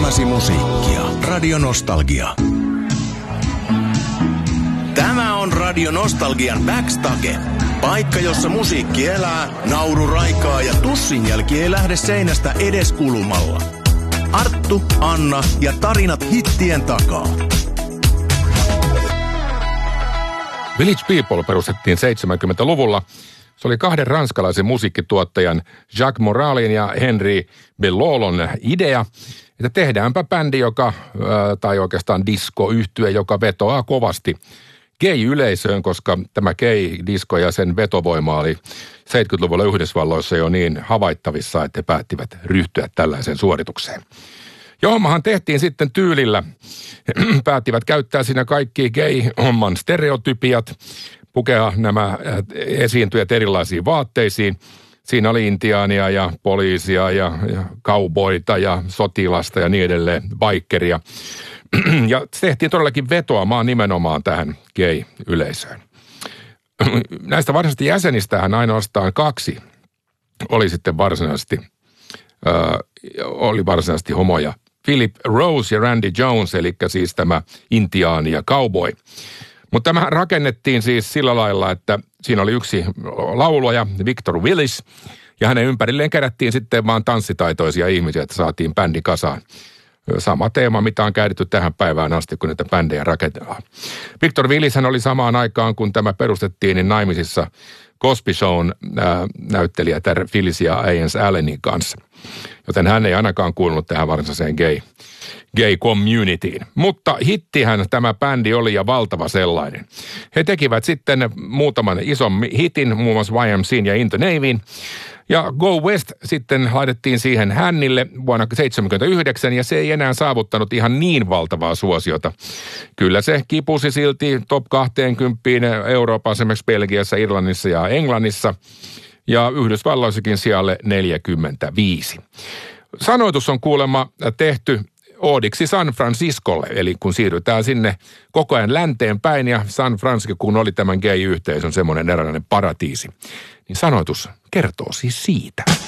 elämäsi musiikkia. Radio Nostalgia. Tämä on Radio Nostalgian Backstage. Paikka, jossa musiikki elää, nauru raikaa ja tussin jälki ei lähde seinästä edes kulumalla. Arttu, Anna ja tarinat hittien takaa. Village People perustettiin 70-luvulla. Se oli kahden ranskalaisen musiikkituottajan Jacques Moralin ja Henry Bellolon idea, että tehdäänpä bändi, tai oikeastaan diskoyhtye, joka vetoaa kovasti gay-yleisöön, koska tämä gay-disko ja sen vetovoima oli 70-luvulla Yhdysvalloissa jo niin havaittavissa, että he päättivät ryhtyä tällaiseen suoritukseen. Ja hommahan tehtiin sitten tyylillä. Päättivät käyttää siinä kaikki gay-homman stereotypiat, pukea nämä esiintyjät erilaisiin vaatteisiin. Siinä oli intiaania ja poliisia ja cowboyta ja sotilasta ja niin edelleen, bikeria. Ja tehtiin todellakin vetoamaan nimenomaan tähän gay-yleisöön. Näistä varsinaisista jäsenistähän ainoastaan 2 oli sitten varsinaisesti homoja. Philip Rose ja Randy Jones, eli siis tämä intiaani ja cowboy. Mutta tämä rakennettiin siis sillä lailla, että siinä oli yksi laulaja, Victor Willis, ja hänen ympärilleen kerättiin sitten vaan tanssitaitoisia ihmisiä, että saatiin bändi kasaan. Sama teema, mitä on käytetty tähän päivään asti, kun niitä bändejä rakennetaan. Victor Willis hän oli samaan aikaan, kun tämä perustettiin, niin naimisissa Cosby Shown näyttelijätär Phyllis ja Ian Allenin kanssa. Joten hän ei ainakaan kuulunut tähän varsinaiseen gay communityin. Mutta hittihän tämä bändi oli ja valtava sellainen. He tekivät sitten muutaman ison hitin, muun muassa YMC:n ja Into Navyn. Ja Go West sitten laitettiin siihen hännille vuonna 1979 ja se ei enää saavuttanut ihan niin valtavaa suosiota. Kyllä se kipusi silti top 20 Euroopassa, esimerkiksi Belgiassa, Irlannissa ja Englannissa ja Yhdysvalloissakin sijalle 45. Sanoitus on kuulemma tehty oodiksi San Franciscolle, eli kun siirrytään sinne koko ajan länteen päin ja San Francisco, kun oli tämän gay-yhteisön semmoinen eräänlainen paratiisi, niin sanoitus kertoo siis siitä.